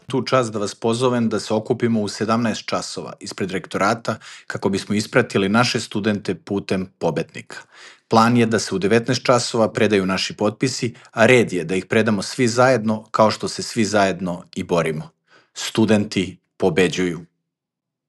tu čast da vas pozovem da se okupimo u 17 časova ispred rektorata kako bismo ispratili naše studente putem pobednika. Plan je da se u 19 časova predaju naši potpisi, a red je da ih predamo svi zajedno kao što se svi zajedno i borimo. Studenti pobeđuju.